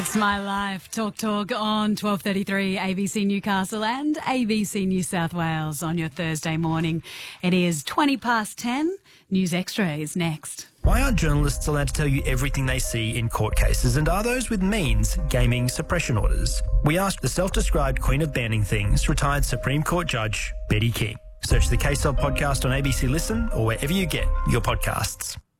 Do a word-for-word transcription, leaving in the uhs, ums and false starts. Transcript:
It's My Life. Talk Talk on twelve thirty-three A B C Newcastle and A B C New South Wales on your Thursday morning. It is twenty past ten. News Extra is next. Why aren't journalists allowed to tell you everything they see in court cases, and are those with means gaming suppression orders? We asked the self-described queen of banning things, retired Supreme Court Judge Betty King. Search the Case Of podcast on A B C Listen or wherever you get your podcasts.